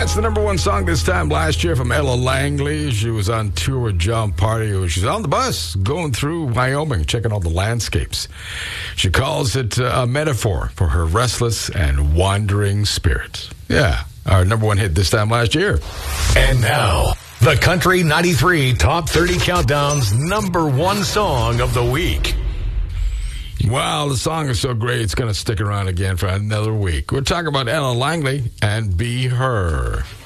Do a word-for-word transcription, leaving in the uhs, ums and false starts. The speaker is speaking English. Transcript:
That's the number one song this time last year from Ella Langley. She was on tour with John Party. She's on the bus going through Wyoming, checking all the landscapes. She calls it uh, a metaphor for her restless and wandering spirit. Yeah, our number one hit this time last year. And now, the Country ninety-three Top thirty Countdown's number one song of the week. Wow, the song is so great, it's going to stick around again for another week. We're talking about Ella Langley and Be Her.